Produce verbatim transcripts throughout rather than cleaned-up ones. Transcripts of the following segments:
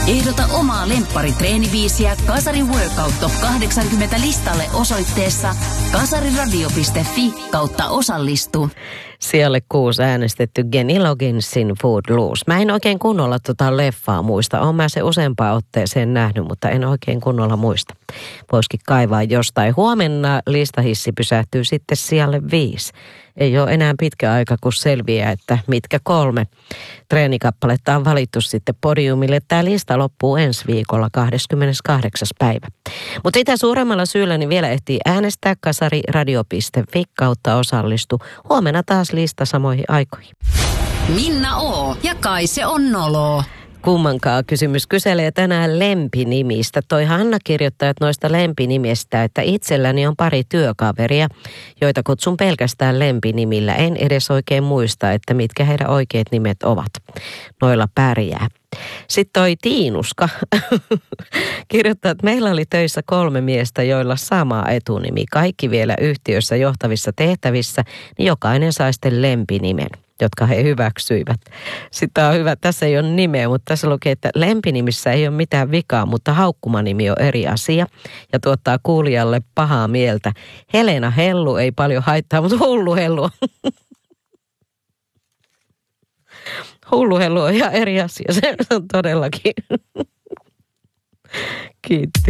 Ehdota omaa lempparitreenibiisiä Kasarin Workout Top kahdeksankymmentä listalle osoitteessa kasariradio piste fi kautta osallistu. Sijalle kuusi äänestetty Kenny Logginsin Footloose. Mä en oikein kunnolla tota leffaa muista. Oon mä se useampaan otteeseen nähnyt, mutta en oikein kunnolla muista. Voisikin kaivaa jostain. Huomenna listahissi pysähtyy sitten sijalle viisi. Ei ole enää pitkä aika, kun selviää, että mitkä kolme treenikappaletta on valittu sitten podiumille. Tämä lista loppuu ensi viikolla kahdeskymmeneskahdeksas päivä. Mutta sitä suuremmalla syyllä niin vielä ehtii äänestää kasariradio piste fi kautta osallistu. Huomenna taas lista samoihin aikoihin. Minna O. ja Kaise on nolo. Kummankaan kysymys kyselee tänään lempinimistä. Toi Hanna kirjoittaa että noista lempinimistä, että itselläni on pari työkaveria, joita kutsun pelkästään lempinimillä. En edes oikein muista, että mitkä heidän oikeat nimet ovat. Noilla pärjää. Sitten toi Tiinuska kirjoittaa, että meillä oli töissä kolme miestä, joilla sama etunimi. Kaikki vielä yhtiössä johtavissa tehtävissä, niin jokainen sai sitten lempinimen, jotka he hyväksyivät. Sitten on hyvä, tässä ei ole nimeä, mutta tässä lukee, että lempinimissä ei ole mitään vikaa, mutta haukkumanimi on eri asia ja tuottaa kuulijalle pahaa mieltä. Helena Hellu ei paljon haittaa, mutta Hullu Hellu Hullu Hellu on ihan eri asia, se on todellakin. Kiitti.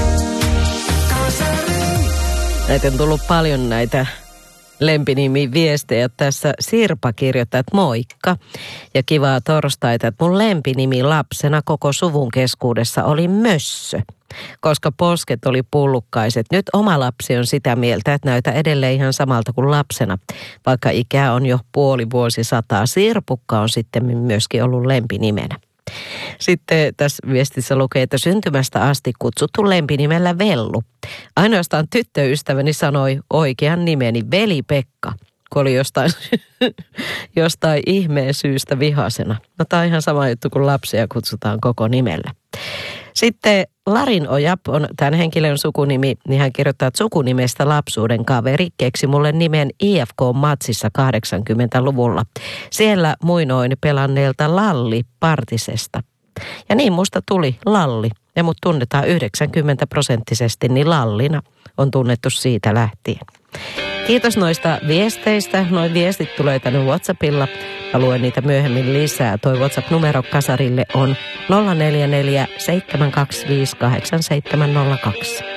Näitä on tullut paljon näitä lempinimi viestejä. Tässä Sirpa kirjoittaa, että moikka ja kivaa torstaita, että mun lempinimi lapsena koko suvun keskuudessa oli Mössö, koska posket oli pullukkaiset. Nyt oma lapsi on sitä mieltä, että näytä edelleen ihan samalta kuin lapsena, vaikka ikä on jo puoli vuosisataa. Sirpukka on sitten myöskin ollut lempinimenä. Sitten tässä viestissä lukee, että syntymästä asti kutsuttu lempinimellä Vellu. Ainoastaan tyttöystäväni sanoi oikean nimeni Veli-Pekka, kun oli jostain, jostain ihmeen syystä vihasena. No tämä on ihan sama juttu kuin lapsia kutsutaan koko nimellä. Sitten Larin Ojap on tämän henkilön sukunimi, niin hän kirjoittaa, että sukunimestä lapsuuden kaveri keksi mulle nimen I F K-matsissa kahdeksankymmentäluvulla. Siellä muinoin pelanneelta Lalli Partisesta. Ja niin musta tuli Lalli. Ja mut tunnetaan yhdeksänkymmentä prosenttisesti, niin Lallina on tunnettu siitä lähtien. Kiitos noista viesteistä. Noin viestit tulee tänne WhatsAppilla. Mä luen niitä myöhemmin lisää. Toi WhatsApp-numero kasarille on nolla neljä neljä seitsemän kaksi viisi kahdeksan seitsemän nolla kaksi.